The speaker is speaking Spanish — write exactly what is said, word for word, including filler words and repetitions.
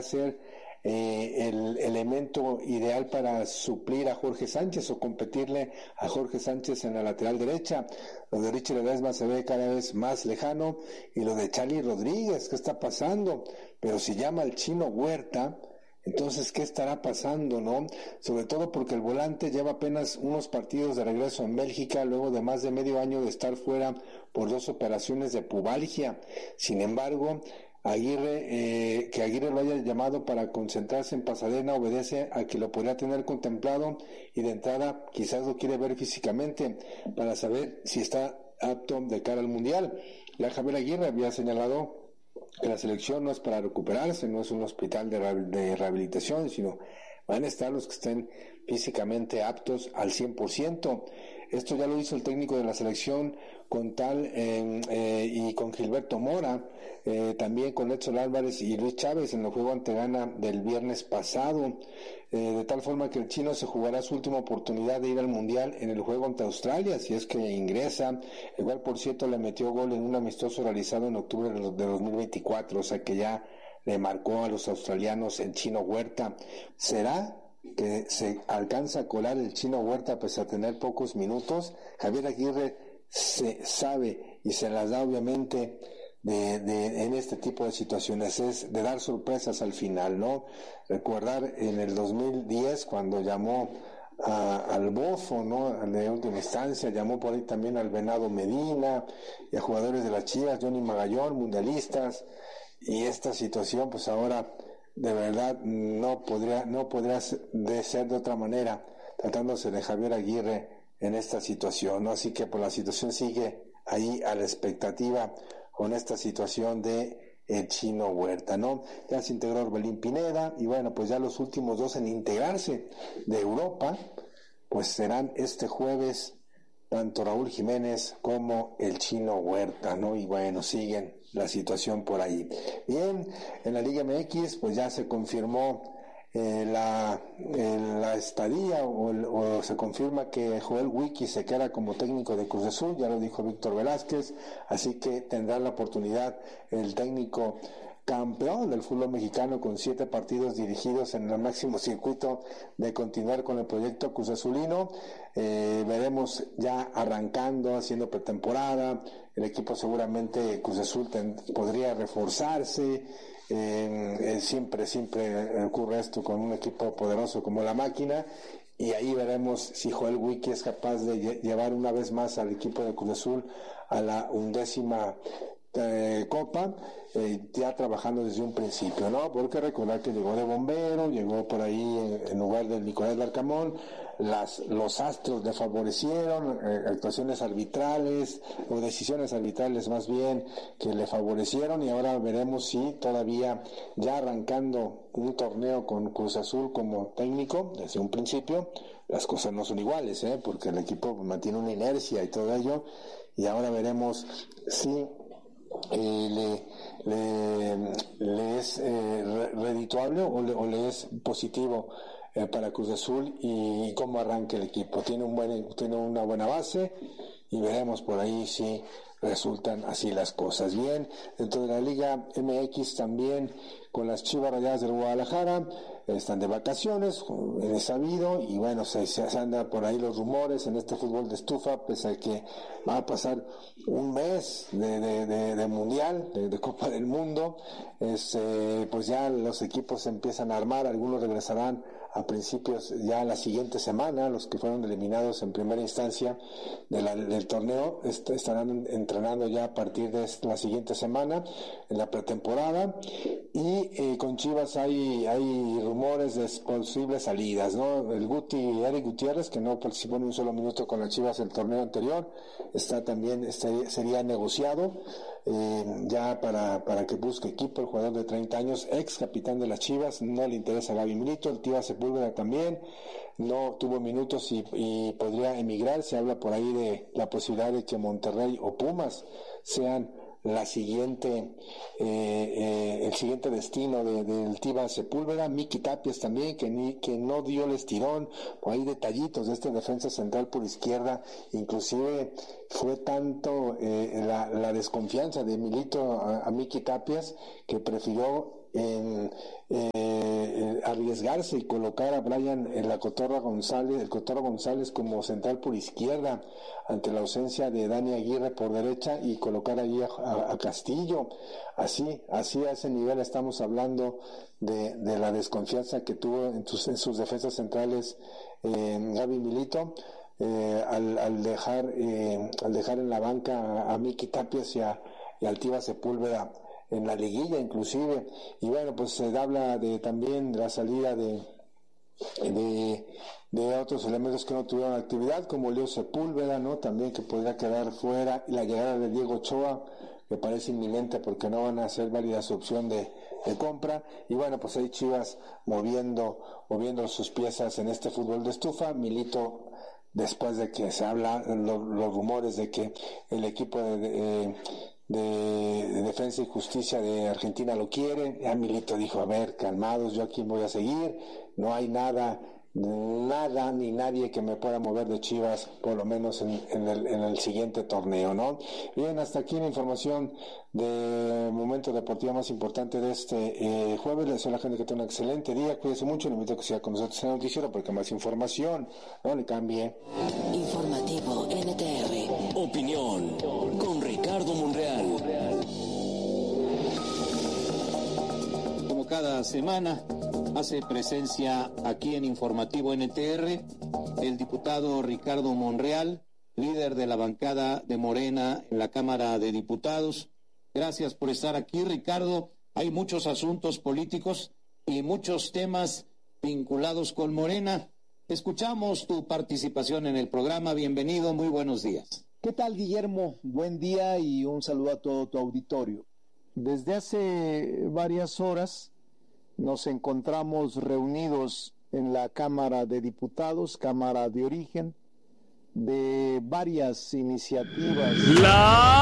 ser eh, el elemento ideal para suplir a Jorge Sánchez o competirle a Jorge Sánchez en la lateral derecha. Lo de Richie Ledesma se ve cada vez más lejano, y lo de Charly Rodríguez, ¿qué está pasando? Pero si llama al Chino Huerta, entonces, ¿qué estará pasando, no? Sobre todo porque el volante lleva apenas unos partidos de regreso en Bélgica, luego de más de medio año de estar fuera por dos operaciones de pubalgia. Sin embargo, Aguirre, eh, que Aguirre lo haya llamado para concentrarse en Pasadena obedece a que lo podría tener contemplado, y de entrada quizás lo quiere ver físicamente para saber si está apto de cara al Mundial. Ya Javier Aguirre había señalado que la selección no es para recuperarse, no es un hospital de, de rehabilitación, sino van a estar los que estén físicamente aptos al cien por ciento. Esto ya lo hizo el técnico de la selección con tal eh, eh, y con Gilberto Mora, eh, también con Edson Álvarez y Luis Chávez en el juego ante Ghana del viernes pasado, eh, de tal forma que el chino se jugará su última oportunidad de ir al Mundial en el juego ante Australia, si es que ingresa. Igual, por cierto, le metió gol en un amistoso realizado en octubre de dos mil veinticuatro, o sea que ya le marcó a los australianos el Chino Huerta. ¿Será que se alcanza a colar el Chino Huerta pese a tener pocos minutos? Javier Aguirre se sabe y se las da obviamente de, de en este tipo de situaciones, es de dar sorpresas al final, ¿no? Recordar en el dos mil diez cuando llamó a, al Bofo, ¿no? De última instancia, llamó por ahí también al Venado Medina y a jugadores de las Chivas, Johnny Magallón, mundialistas, y esta situación pues ahora de verdad no podría no podría de ser de otra manera, tratándose de Javier Aguirre en esta situación, ¿no? Así que pues la situación sigue ahí a la expectativa con esta situación de el Chino Huerta, ¿no? Ya se integró Orbelín Pineda, y bueno, pues ya los últimos dos en integrarse de Europa pues serán este jueves, tanto Raúl Jiménez como el Chino Huerta, ¿no? Y bueno, siguen la situación por ahí. Bien, en la Liga M X pues ya se confirmó eh, la, eh, la estadía o, o se confirma que Joel Wiki se queda como técnico de Cruz Azul, ya lo dijo Víctor Velázquez, así que tendrá la oportunidad el técnico campeón del fútbol mexicano con siete partidos dirigidos en el máximo circuito de continuar con el proyecto Cruz Azulino. Eh, veremos ya arrancando, haciendo pretemporada, el equipo seguramente Cruz Azul ten, podría reforzarse, eh, eh, siempre, siempre ocurre esto con un equipo poderoso como la Máquina, y ahí veremos si Joel Wiki es capaz de lle- llevar una vez más al equipo de Cruz Azul a la undécima Eh, Copa, eh, ya trabajando desde un principio, ¿no? Porque recordar que llegó de bombero, llegó por ahí en, en lugar del Nicolás Larcamón, las, los astros le favorecieron, eh, actuaciones arbitrales o decisiones arbitrales más bien que le favorecieron, y ahora veremos si todavía ya arrancando un torneo con Cruz Azul como técnico desde un principio, las cosas no son iguales, ¿eh? Porque el equipo mantiene una inercia y todo ello, y ahora veremos si Eh, le, le, le es eh, redituable o le, o le es positivo eh, para Cruz Azul, y, y cómo arranca el equipo. Tiene un buen, tiene una buena base, y veremos por ahí si resultan así las cosas. Bien, dentro de la Liga M X también, con las Chivas Rayadas del Guadalajara, están de vacaciones, es sabido, y bueno, se, se andan por ahí los rumores en este fútbol de estufa, pese a que va a pasar un mes de, de, de, de Mundial, de, de Copa del Mundo, es, eh, pues ya los equipos se empiezan a armar, algunos regresarán a principios ya la siguiente semana, los que fueron eliminados en primera instancia de la, del torneo est- estarán entrenando ya a partir de la siguiente semana en la pretemporada, y eh, con Chivas hay hay rumores de posibles salidas, ¿no? El Guti, Eric Gutiérrez, que no participó ni un solo minuto con las Chivas el torneo anterior, está también este, sería negociado eh, ya para para que busque equipo. El jugador de treinta años, ex capitán de las Chivas, no le interesa a Gaby Milito. El Tiva Sepúlveda también no tuvo minutos y, y podría emigrar. Se habla por ahí de la posibilidad de que Monterrey o Pumas sean la siguiente eh, eh, el siguiente destino de, del Tiva Sepúlveda. Miki Tapias también, que ni que no dio el estirón. Por ahí detallitos de este defensa central por izquierda, inclusive fue tanto eh, la, la desconfianza de Milito a, a Miki Tapias que prefirió en eh, arriesgarse y colocar a Brian en la Cotorra González, el Cotorra González como central por izquierda ante la ausencia de Dani Aguirre por derecha y colocar allí a, a, a Castillo. Así, así a ese nivel estamos hablando de, de la desconfianza que tuvo en, tus, en sus defensas centrales eh, Gaby Milito. Eh, al, al dejar eh, al dejar en la banca a, a Miki Tapias y a, y a Altiva Sepúlveda en la liguilla inclusive, y bueno, pues se habla de también de la salida de de, de otros elementos que no tuvieron actividad, como Leo Sepúlveda, ¿no? También que podría quedar fuera, y la llegada de Diego Ochoa, que parece inminente porque no van a hacer válida su opción de, de compra, y bueno, pues hay Chivas moviendo, moviendo sus piezas en este fútbol de estufa. Milito, después de que se habla lo, los rumores de que el equipo de, de, de, de Defensa y Justicia de Argentina lo quiere, ya Milito dijo, a ver, calmados, yo aquí voy a seguir, no hay nada, nada ni nadie que me pueda mover de Chivas, por lo menos en, en, el, en el siguiente torneo, ¿no? Bien, hasta aquí la información del momento deportivo más importante de este eh, jueves. Les deseo a la gente que tenga un excelente día, cuídense mucho, le invito a que siga con nosotros en el noticiero porque más información, no le cambie. Informativo N T R. Opinión con Ricardo Monreal. Como cada semana hace presencia aquí en Informativo N T R el diputado Ricardo Monreal, líder de la bancada de Morena en la Cámara de Diputados. Gracias por estar aquí, Ricardo. Hay muchos asuntos políticos y muchos temas vinculados con Morena. Escuchamos tu participación en el programa. Bienvenido, muy buenos días. ¿Qué tal, Guillermo? Buen día y un saludo a todo tu auditorio. Desde hace varias horas nos encontramos reunidos en la Cámara de Diputados, Cámara de Origen, de varias iniciativas. La